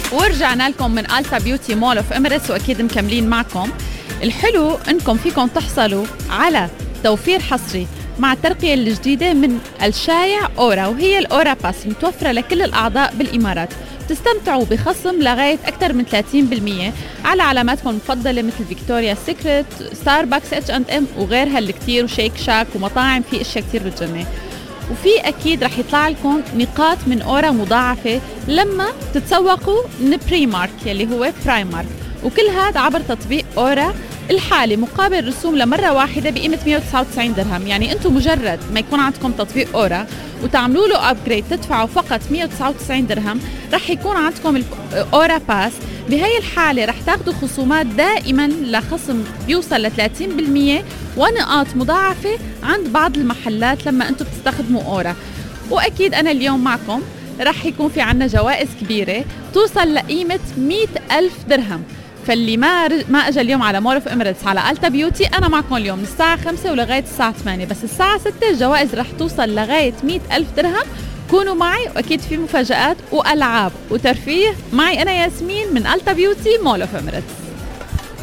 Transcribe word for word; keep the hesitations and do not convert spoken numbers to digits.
ورجعنا لكم من ألتا بيوتي مول اوف اميريتس، واكيد مكملين معكم. الحلو انكم فيكم تحصلوا على توفير حصري مع الترقية الجديدة من الشايع أورا، وهي الأورا باس متوفرة لكل الأعضاء بالإمارات. تستمتعوا بخصم لغاية أكثر من ثلاثين بالمية على علاماتكم المفضلة مثل فيكتوريا سيكريت، ستاربكس، اتش اند ام وغيرها اللي كتير، وشيك شاك ومطاعم، في اشياء كتير بتجنن. وفي أكيد رح يطلع لكم نقاط من أورا مضاعفة لما تتسوقوا من بري مارك يلي هو برايم مارك، وكل هذا عبر تطبيق أورا الحالي مقابل رسوم لمرة واحدة بقيمة مية وتسعة وتسعين درهم. يعني أنتم مجرد ما يكون عندكم تطبيق أورا وتعملوا له أبجريد تدفعوا فقط مية وتسعة وتسعين درهم، رح يكون عندكم الأورا باس. بهاي الحالة رح تاخدوا خصومات دائما لخصم بيوصل ل ثلاثين بالمية ونقاط مضاعفة عند بعض المحلات لما أنتم بتستخدموا أورا. وأكيد أنا اليوم معكم رح يكون في عنا جوائز كبيرة توصل لقيمة مئة ألف درهم. فاللي ما رج... ما اجى اليوم على مول اوف اميريتس على ألتا بيوتي، انا معكم اليوم من الساعه خمسة ولغايه الساعه ثمانية، بس الساعه ستة الجوائز رح توصل لغايه مئة ألف درهم. كونوا معي، واكيد في مفاجآت والعاب وترفيه معي انا ياسمين من ألتا بيوتي مول اوف اميريتس.